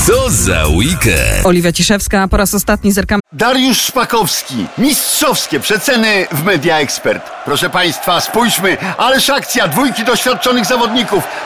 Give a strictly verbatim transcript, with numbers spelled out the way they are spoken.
Co za weekend. Oliwia Ciszewska, po raz ostatni zerkamy. Dariusz Szpakowski. Mistrzowskie przeceny w Media Expert. Proszę Państwa, spójrzmy, ależ akcja, dwójki doświadczonych zawodników.